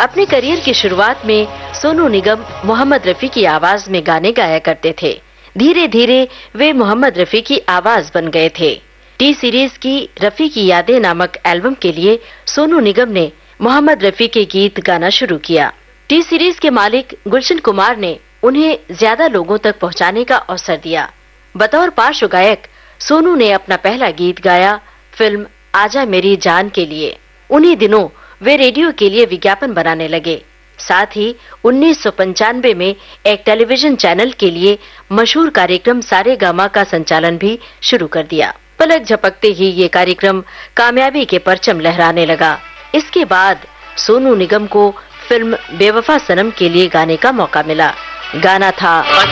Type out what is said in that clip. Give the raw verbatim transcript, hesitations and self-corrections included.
अपने करियर की शुरुआत में सोनू निगम मोहम्मद रफी की आवाज में गाने गाया करते थे। धीरे धीरे वे मोहम्मद रफी की आवाज बन गए थे। टी सीरीज की रफी की यादें नामक एल्बम के लिए सोनू निगम ने मोहम्मद रफी के गीत गाना शुरू किया। टी सीरीज के मालिक गुलशन कुमार ने उन्हें ज्यादा लोगों तक पहुंचाने का अवसर दिया। बतौर पार्श्व गायक सोनू ने अपना पहला गीत गाया फिल्म आजा मेरी जान के लिए। उन्हीं दिनों वे रेडियो के लिए विज्ञापन बनाने लगे। साथ ही उन्नीस सौ पंचानवे में एक टेलीविजन चैनल के लिए मशहूर कार्यक्रम सारेगामा का संचालन भी शुरू कर दिया। पलक झपकते ही ये कार्यक्रम कामयाबी के परचम लहराने लगा। इसके बाद सोनू निगम को फिल्म बेवफा सनम के लिए गाने का मौका मिला। गाना था